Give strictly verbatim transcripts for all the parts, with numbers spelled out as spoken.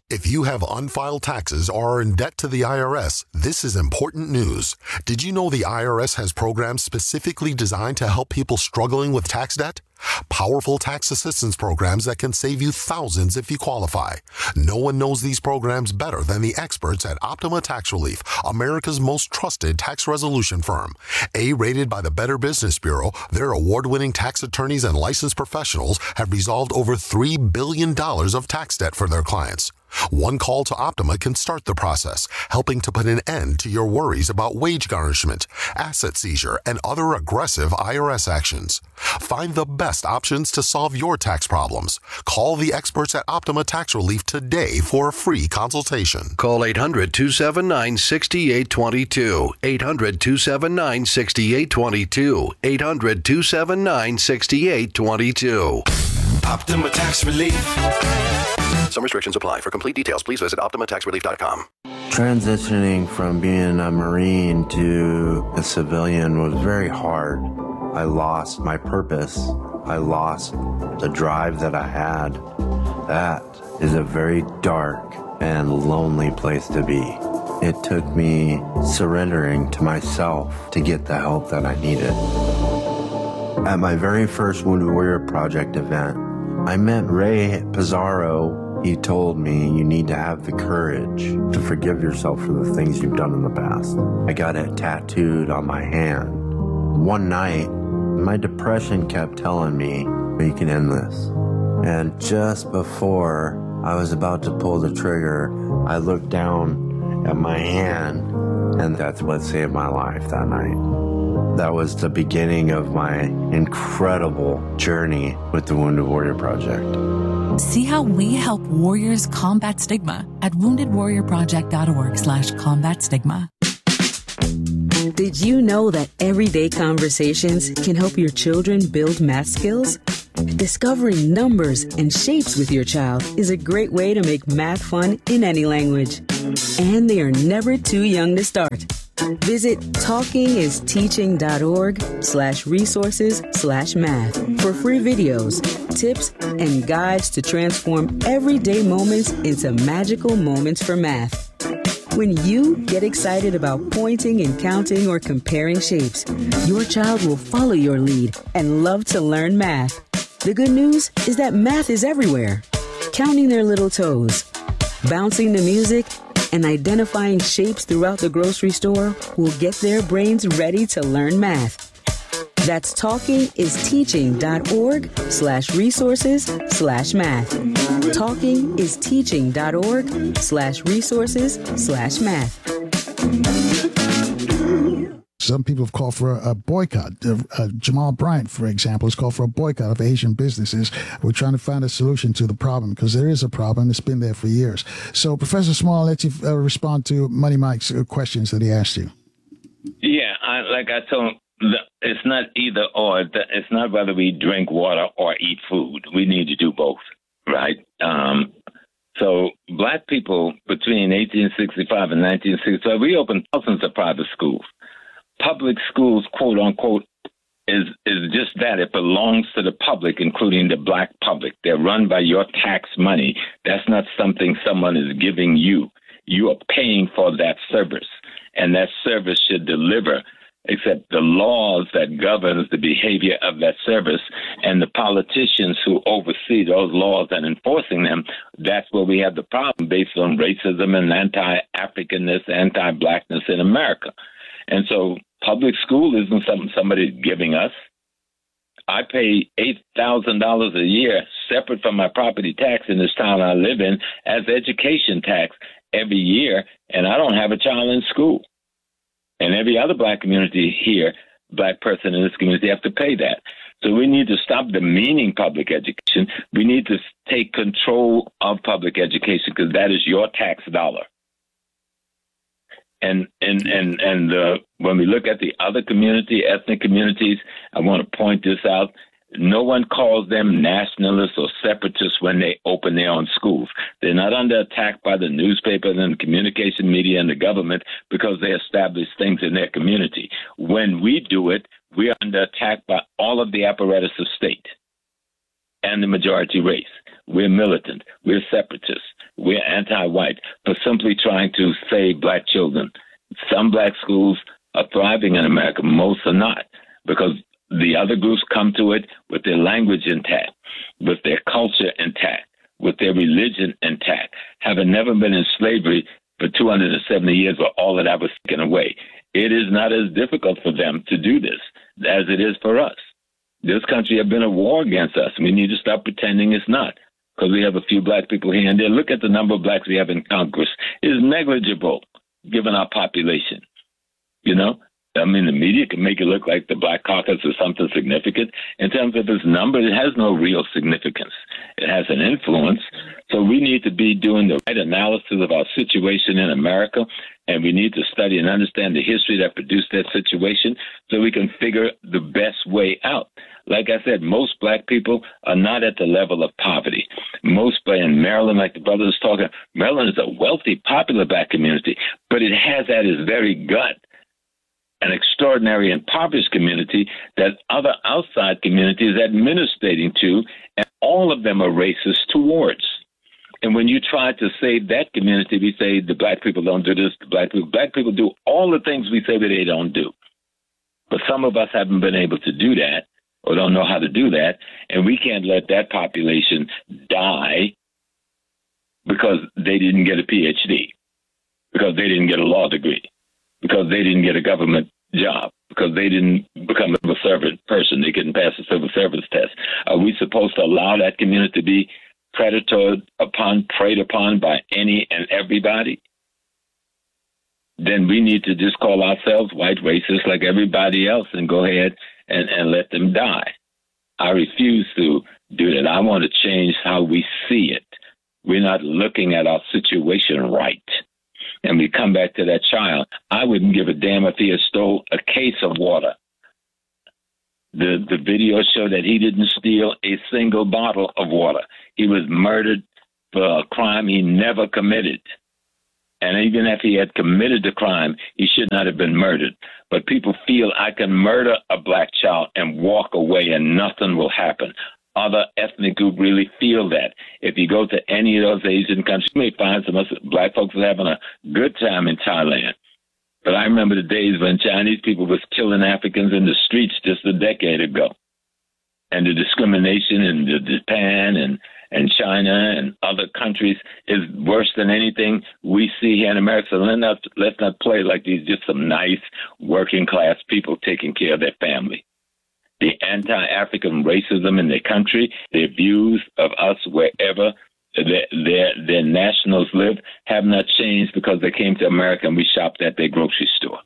If you have unfiled taxes or are in debt to the I R S, this is important news. Did you know the I R S has programs specifically designed to help people struggling with tax debt? Powerful tax assistance programs that can save you thousands if you qualify. No one knows these programs better than the experts at Optima Tax Relief, America's most trusted tax resolution firm. A-rated by the Better Business Bureau, their award-winning tax attorneys and licensed professionals have resolved over three billion dollars of tax debt for their clients. One call to Optima can start the process, helping to put an end to your worries about wage garnishment, asset seizure, and other aggressive I R S actions. Find the best options to solve your tax problems. Call the experts at Optima Tax Relief today for a free consultation. Call eight hundred, two seven nine, six eight two two. eight hundred, two seven nine, six eight two two. eight hundred, two seven nine, six eight two two. Optima Tax Relief. Some restrictions apply. For complete details, please visit optima tax relief dot com. Transitioning from being a Marine to a civilian was very hard. I lost my purpose. I lost the drive that I had. That is a very dark and lonely place to be. It took me surrendering to myself to get the help that I needed. At my very first Wounded Warrior Project event, I met Ray Pizarro. He told me you need to have the courage to forgive yourself for the things you've done in the past. I got it tattooed on my hand. One night, my depression kept telling me, you can end this. And just before I was about to pull the trigger, I looked down at my hand, and that's what saved my life that night. That was the beginning of my incredible journey with the Wounded Warrior Project. See how we help warriors combat stigma at wounded warrior project dot org slash combat stigma. Did you know that everyday conversations can help your children build math skills? Discovering numbers and shapes with your child is a great way to make math fun in any language. And they are never too young to start. Visit talkingisteaching.org slash resources slash math for free videos, tips, and guides to transform everyday moments into magical moments for math. When you get excited about pointing and counting or comparing shapes, your child will follow your lead and love to learn math. The good news is that math is everywhere. Counting their little toes, bouncing the music, and identifying shapes throughout the grocery store will get their brains ready to learn math. That's talkingisteaching.org slash resources slash math. Talkingisteaching.org slash resources slash math. Some people have called for a, a boycott. Uh, uh, Jamal Bryant, for example, has called for a boycott of Asian businesses. We're trying to find a solution to the problem because there is a problem. It's been there for years. So, Professor Small, I'll let you uh, respond to Money Mike's uh, questions that he asked you. Yeah, I, like I told him, it's not either or. It's not whether we drink water or eat food. We need to do both, right? Um, so black people between eighteen sixty-five and nineteen sixty-five, we opened thousands of private schools. Public schools, quote unquote, is is just that. It belongs to the public, including the black public. They're run by your tax money. That's not something someone is giving you. You are paying for that service, and that service should deliver, except the laws that governs the behavior of that service and the politicians who oversee those laws and enforcing them. That's where we have the problem based on racism and anti-Africanness, anti-blackness in America. And so public school isn't something somebody's giving us. I pay eight thousand dollars a year separate from my property tax in this town I live in as education tax every year, and I don't have a child in school. And every other black community here, black person in this community, have to pay that. So we need to stop demeaning public education. We need to take control of public education because that is your tax dollar. And and and and uh, when we look at the other community, ethnic communities, I want to point this out. No one calls them nationalists or separatists when they open their own schools. They're not under attack by the newspapers and the communication media and the government because they establish things in their community. When we do it, we are under attack by all of the apparatus of state and the majority race. We're militant. We're separatists. we're anti-white for simply trying to save black children. Some black schools are thriving in America. Most are not, because the other groups come to it with their language intact, with their culture intact, with their religion intact, having never been in slavery for two hundred seventy years where all of that was taken away. It is not as difficult for them to do this as it is for us. This country has been a war against us. We need to stop pretending it's not, because we have a few black people here and there. Look at the number of blacks we have in Congress. It is negligible given our population. You know, I mean, the media can make it look like the Black Caucus is something significant. In terms of its number, it has no real significance. It has an influence. So we need to be doing the right analysis of our situation in America, and we need to study and understand the history that produced that situation so we can figure the best way out. Like I said, most black people are not at the level of poverty. Most in Maryland, like the brother was talking, Maryland is a wealthy, popular black community, but it has at its very gut an extraordinary impoverished community that other outside communities are administrating to, and all of them are racist towards. And when you try to save that community, we say the black people don't do this, the black people, black people do all the things we say that they don't do. But some of us haven't been able to do that or don't know how to do that, and we can't let that population die because they didn't get a P H D, because they didn't get a law degree, because they didn't get a government job, because they didn't become a civil servant person. They couldn't pass the civil service test. Are we supposed to allow that community to be predated upon, preyed upon by any and everybody? Then we need to just call ourselves white racists like everybody else and go ahead and, and let them die. I refuse to do that. I want to change how we see it. We're not looking at our situation right. And we come back to that child. I wouldn't give a damn if he had stole a case of water. The the video showed that he didn't steal a single bottle of water. He was murdered for a crime he never committed. And even if he had committed the crime, he should not have been murdered. But people feel I can murder a black child and walk away and nothing will happen. Other ethnic groups really feel that. If you go to any of those Asian countries, you may find some of us black folks are having a good time in Thailand. But I remember the days when Chinese people was killing Africans in the streets just a decade ago. And the discrimination in the Japan and, and China and other countries is worse than anything we see here in America. So let's not, let's not play like these just some nice working class people taking care of their family. The anti-African racism in their country, their views of us wherever their, their, their nationals live have not changed because they came to America and we shopped at their grocery store.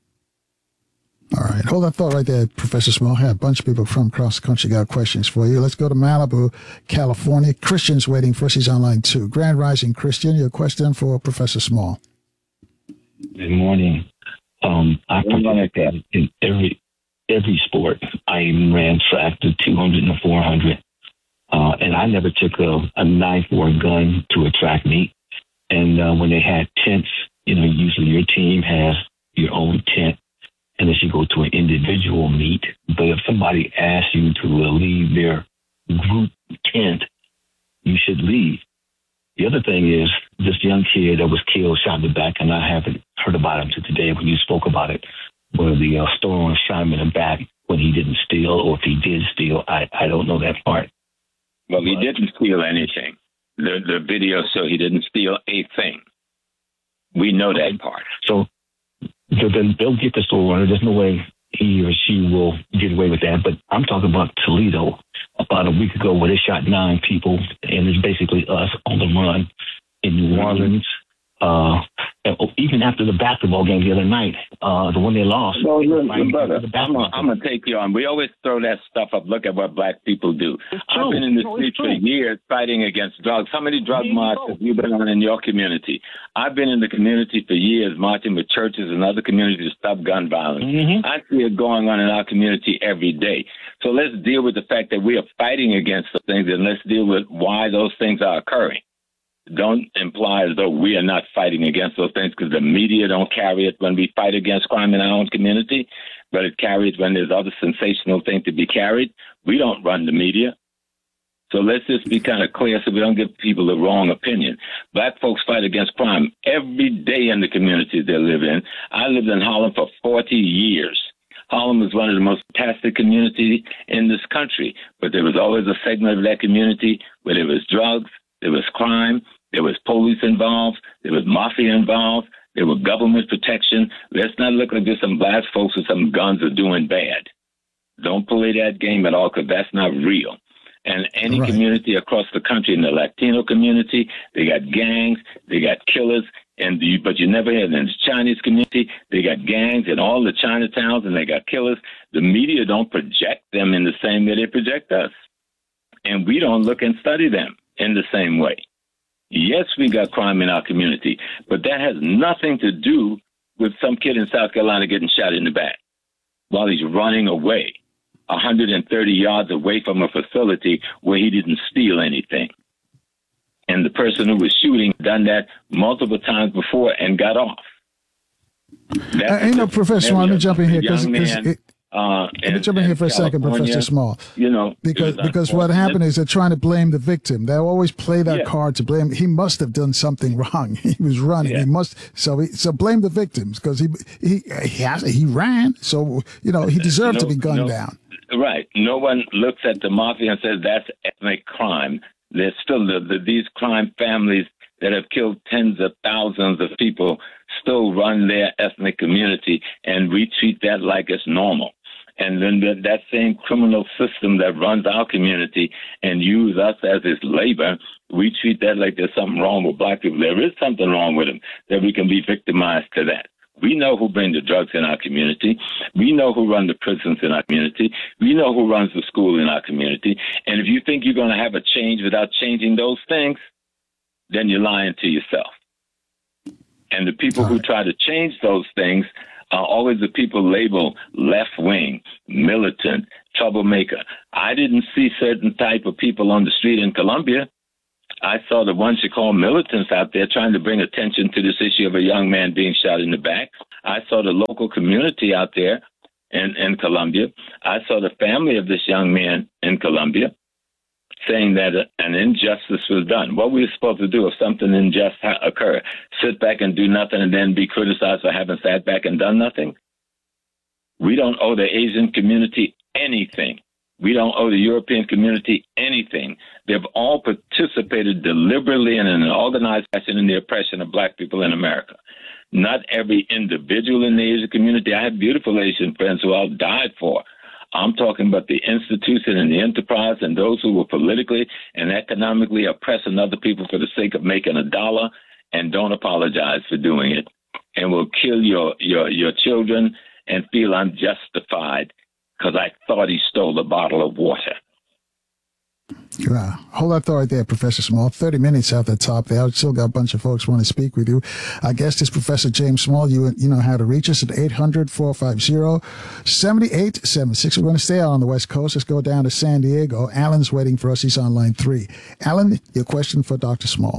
All right. Hold that thought right there, Professor Small. I have a bunch of people from across the country got questions for you. Let's go to Malibu, California. Christian's waiting for us. He's on line two. Grand Rising Christian, your question for Professor Small. Good morning. Um, I participated in every every sport. I even ran track to two hundred and four hundred. Uh, and I never took a, a knife or a gun to a track meet. And uh, when they had tents, you know, usually your team has your own tent unless you go to an individual meet. But if somebody asks you to uh, leave their group tent, you should leave. The other thing is this young kid that was killed, shot in the back, and I haven't heard about him to today when you spoke about it, where the uh, store owner shot him in the back when he didn't steal, or if he did steal. I, I don't know that part. Well, he didn't steal anything. The the video show he didn't steal a thing. We know that part. So, so then they'll get the store owner. There's no way he or she will get away with that. But I'm talking about Toledo about a week ago where they shot nine people, and it's basically us on the run in New Orleans. Uh, even after the basketball game the other night, uh, the one they lost. Well, look, brother, I'm going to take you on. We always throw that stuff up. Look at what black people do. I've been in the no, streets for years fighting against drugs. How many drug marches have you been on in your community? I've been in the community for years marching with churches and other communities to stop gun violence. Mm-hmm. I see it going on in our community every day. So let's deal with the fact that we are fighting against those things, and let's deal with why those things are occurring. Don't imply as though we are not fighting against those things because the media don't carry it when we fight against crime in our own community, but it carries when there's other sensational things to be carried. We don't run the media. So let's just be kind of clear so we don't give people the wrong opinion. Black folks fight against crime every day in the communities they live in. I lived in Harlem for forty years. Harlem was one of the most fantastic communities in this country, but there was always a segment of that community where there was drugs, there was crime, there was police involved, there was mafia involved, there was government protection. Let's not look like there's some black folks with some guns are doing bad. Don't play that game at all, because that's not real. And any right. community across the country, in the Latino community, they got gangs, they got killers, and the, but you never hear in the Chinese community, they got gangs in all the Chinatowns, and they got killers. The media don't project them in the same way they project us. And we don't look and study them in the same way. Yes, we got crime in our community, but that has nothing to do with some kid in South Carolina getting shot in the back while he's running away one hundred thirty yards away from a facility where he didn't steal anything. And the person who was shooting done that multiple times before and got off. Uh, you know, Professor Small, let me jump in here. Cause, cause it, uh, let me jump in here for a second, Professor Small. You know, because because what happened is they're trying to blame the victim. They always play that yeah. card to blame. He must have done something wrong. He was running. Yeah. He must. So he, so blame the victims, because he he he, has, he ran. So you know he deserved no, to be gunned no, down. Right. No one looks at the mafia and says that's ethnic crime. There's still the, the, these crime families that have killed tens of thousands of people still run their ethnic community, and we treat that like it's normal. And then the, that same criminal system that runs our community and use us as its labor, we treat that like there's something wrong with black people. There is something wrong with them, that we can be victimized to that. We know who bring the drugs in our community. We know who run the prisons in our community. We know who runs the school in our community. And if you think you're going to have a change without changing those things, then you're lying to yourself. And the people who try to change those things are always the people labeled left-wing, militant, troublemaker. I didn't see certain type of people on the street in Columbia. I saw the ones you call militants out there trying to bring attention to this issue of a young man being shot in the back. I saw the local community out there in, in Columbia. I saw the family of this young man in Columbia saying that an injustice was done. What were we supposed to do if something unjust ha- occurred? Sit back and do nothing and then be criticized for having sat back and done nothing? We don't owe the Asian community anything. We don't owe the European community anything. They've all participated deliberately and in an organized fashion in the oppression of black people in America. Not every individual in the Asian community. I have beautiful Asian friends who all died for. I'm talking about the institution and the enterprise and those who were politically and economically oppressing other people for the sake of making a dollar and don't apologize for doing it, and will kill your, your, your children and feel I'm justified because I thought he stole a bottle of water. Yeah, hold that thought right there, Professor Small. thirty minutes out the top there. I've still got a bunch of folks want to speak with you. Our guest is Professor James Small. You you know how to reach us at eight hundred, four five zero, seven eight seven six. We're going to stay out on the West Coast. Let's go down to San Diego. Alan's waiting for us. He's on line three. Alan, your question for Doctor Small.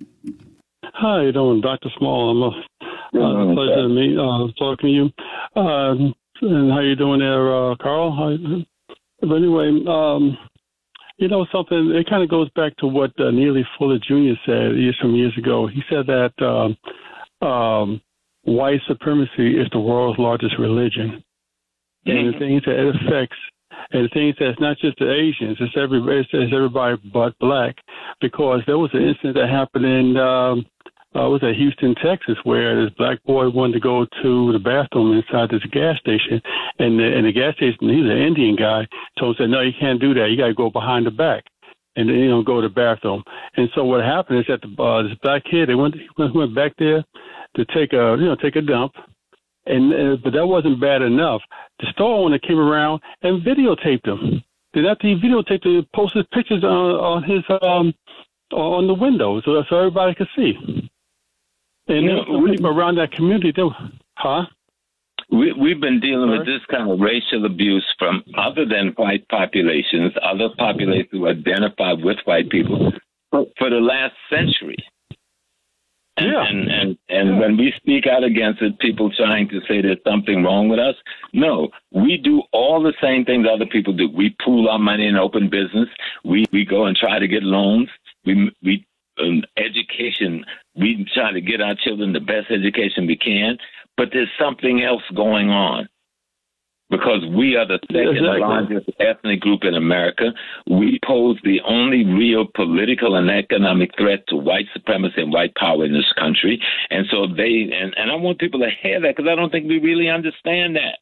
Hi, you doing, Doctor Small? I'm a uh, pleasure to meet, uh, talking to you. Uh, and how you doing there, uh, Carl? How, but anyway, um, you know something, it kind of goes back to what uh, Neely Fuller Junior said years, some years ago. He said that um, um, white supremacy is the world's largest religion. Mm-hmm. And the things that it affects, and the things that it's not just the Asians, it's, every, it's, it's everybody but black. Because there was an incident that happened in, um, uh, was at Houston, Texas, where this black boy wanted to go to the bathroom inside this gas station, and the, and the gas station, he's an Indian guy, told him, no, you can't do that. You got to go behind the back and then, you know, go to the bathroom. And so what happened is that the, uh, this black kid, they went, he went back there to take a, you know, take a dump. And uh, but that wasn't bad enough. The store owner came around and videotaped him. Then after he videotaped him, he posted pictures on, on his um on the window so so everybody could see. And you know, some people around that community, they were, huh? We, we've been dealing Sorry? with this kind of racial abuse from other than white populations, other populations who identify with white people for, for the last century. And, yeah. and, and, and when we speak out against it, people trying to say there's something wrong with us. No, we do all the same things other people do. We pool our money in open business. We we go and try to get loans. We we um, education. We try to get our children the best education we can. But there's something else going on. Because we are the second exactly. largest ethnic group in America. We pose the only real political and economic threat to white supremacy and white power in this country. And so they, and, and I want people to hear that because I don't think we really understand that.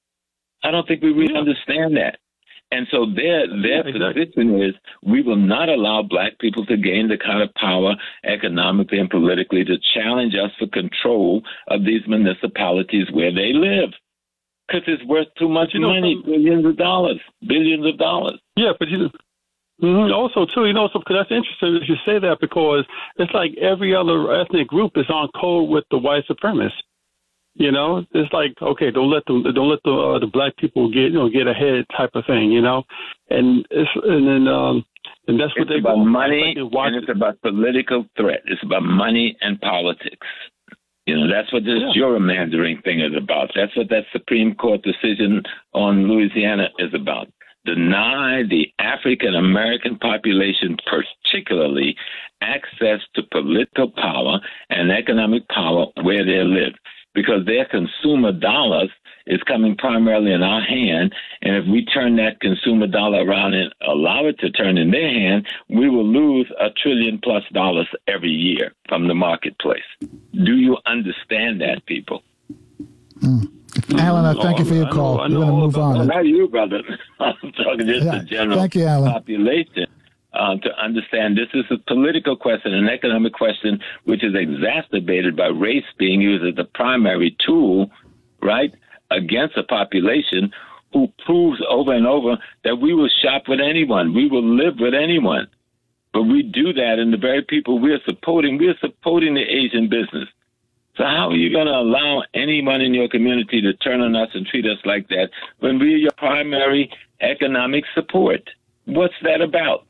I don't think we really yeah. understand that. And so their their yeah, exactly. position is we will not allow black people to gain the kind of power economically and politically to challenge us for control of these municipalities where they live. Because it's worth too much you know, money, billions of dollars, billions of dollars. Yeah, but you mm-hmm, also, too, you know, so, cause that's interesting that you say that because it's like every other ethnic group is on code with the white supremacists. You know, it's like, okay, don't let them, don't let the uh, the black people get, you know, get ahead type of thing, you know, and it's, and then um, and that's what it's they about go, money like and it's about political threat. It's about money and politics. You know, that's what this yeah. gerrymandering thing is about. That's what that Supreme Court decision on Louisiana is about. Deny the African American population, particularly, access to political power and economic power where they live. Because their consumer dollars is coming primarily in our hand, and if we turn that consumer dollar around and allow it to turn in their hand, we will lose a trillion plus dollars every year from the marketplace. Do you understand that, people? Mm. Alan, I thank you for your call. We're going to move on. Well, not you, brother. I'm talking just yeah. the general thank you, Alan. population. Um, to understand this is a political question, an economic question, which is exacerbated by race being used as the primary tool, right, against a population who proves over and over that we will shop with anyone, we will live with anyone. But we do that, and the very people we're supporting, we're supporting the Asian business. So how are you going to allow anyone in your community to turn on us and treat us like that when we're your primary economic support? What's that about?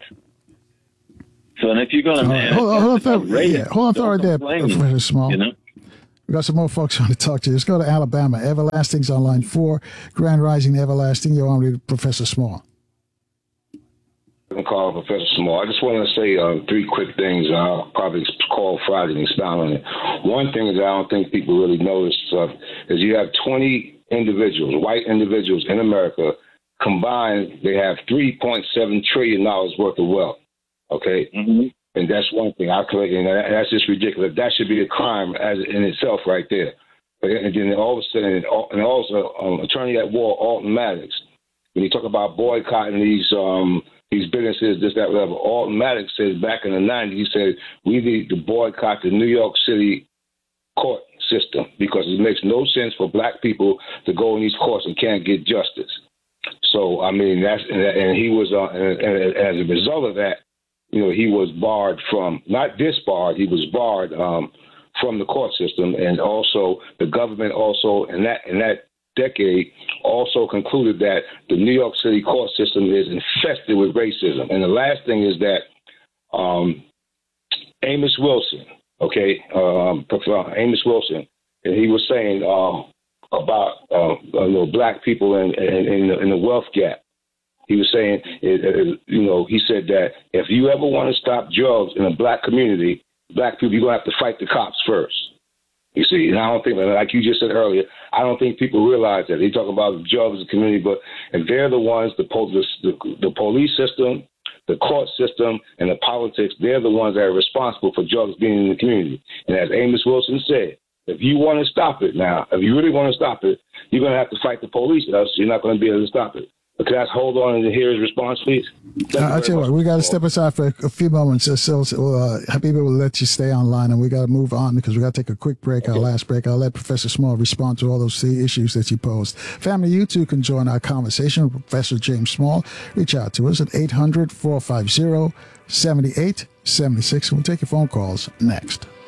So, and if you're going to uh, hold on, hold on, rate, yeah, hold on, thought right there, Professor Small. You know? We got some more folks want to talk to you. Let's go to Alabama. Everlasting's on line four. Grand Rising, Everlasting. You're on with Professor Small. I'm calling Professor Small. I just want to say uh, three quick things. I'll probably call Friday and expound on it. One thing that I don't think people really notice uh, is you have twenty individuals, white individuals in America, combined, they have three point seven trillion dollars worth of wealth. Okay, mm-hmm. And that's one thing I collect, and that's just ridiculous. That should be a crime as in itself, right there. And then all of a sudden, and also um, attorney at war, Alton Maddox. When you talk about boycotting these um, these businesses, this, that, whatever, Alton Maddox says back in the nineties, he said we need to boycott the New York City court system because it makes no sense for black people to go in these courts and can't get justice. So I mean, that's and, and he was, uh, and, and as a result of that. You know, he was barred from, not disbarred, he was barred um, from the court system. And also the government also in that in that decade also concluded that the New York City court system is infested with racism. And the last thing is that um, Amos Wilson, okay, um, Amos Wilson, and he was saying uh, about uh, you know, black people in, in, in, the, in the wealth gap. He was saying, you know, he said that if you ever want to stop drugs in a black community, black people, you're going to have to fight the cops first. You see, and I don't think, like you just said earlier, I don't think people realize that. They talk about drugs in the community, but if they're the ones, the, the, the police system, the court system, and the politics, they're the ones that are responsible for drugs being in the community. And as Amos Wilson said, if you want to stop it now, if you really want to stop it, you're going to have to fight the police, else you're not going to be able to stop it. Can I hold on and hear his response, please? Uh, I'll tell you what, we got to step aside for a, a few moments. So, so uh, Habiba will let you stay online, and we got to move on because we got to take a quick break, our okay. last break. I'll let Professor Small respond to all those three issues that you posed. Family, you too can join our conversation with Professor James Small. Reach out to us at eight hundred, four five zero, seven eight seven six. We'll take your phone calls next.